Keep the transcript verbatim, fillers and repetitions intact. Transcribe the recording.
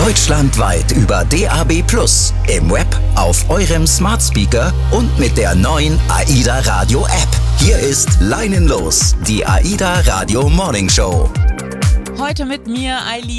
Deutschlandweit über D A B plus, im Web, auf eurem Smart Speaker und mit der neuen AIDA Radio App. Hier ist Leinenlos, die AIDA Radio Morning Show. Heute mit mir, Eileen.